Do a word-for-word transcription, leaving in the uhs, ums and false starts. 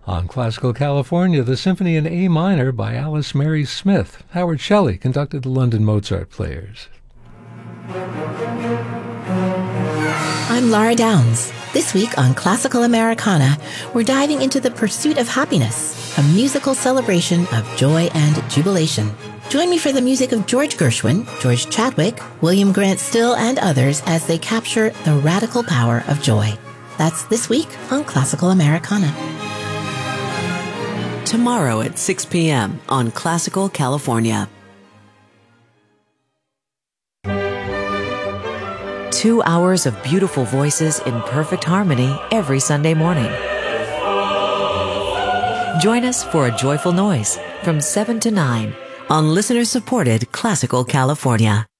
On Classical California, the Symphony in A minor by Alice Mary Smith. Howard Shelley conducted the London Mozart Players. I'm Laura Downs. This week on Classical Americana, we're diving into The Pursuit of Happiness, a musical celebration of joy and jubilation. Join me for the music of George Gershwin, George Chadwick, William Grant Still, and others as they capture the radical power of joy. That's this week on Classical Americana. Tomorrow at six p.m. on Classical California. Two hours of beautiful voices in perfect harmony every Sunday morning. Join us for A Joyful Noise from seven to nine on listener-supported Classical California.